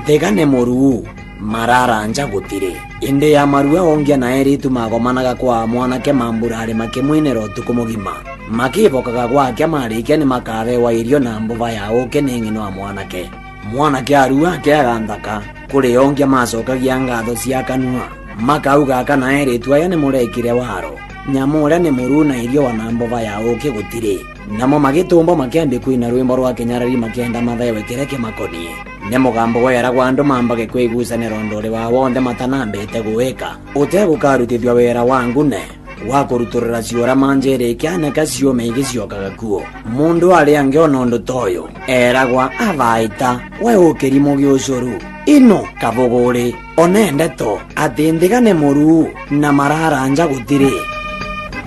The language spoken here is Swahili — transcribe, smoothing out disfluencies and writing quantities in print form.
ntegane muru mararanja gutire inde ya marua ongia na eritu magomanaga kwa mwanake mamburare makimwinero tukumugima makibokaga gwake marikia ni makave wa irio na mbuva ya uke ningino wa mwanake arua ke aganthaka kuri ongia macokagia ngatho cia kanua makauga kana eritu aya ni murekire waro nyamura ni muru na irio wana mbuva ya uke gutire namo magitumbo makiambi kuina rwimbo rwa kinyarari makienda mathayo kireke makonie ne mugambo wera gwa andu mambage kwigucanira ndore wa wonde matanambete gwika utegũkarutithio wera wangu ne wa kuruturira ciora manjere kyane kacio meigiciokaga kuo mundu ari angiona undu toyo eragwa avaita we ukirimo giucuru ino kabuguri onendeto ati ndigane muru na mararanja gutire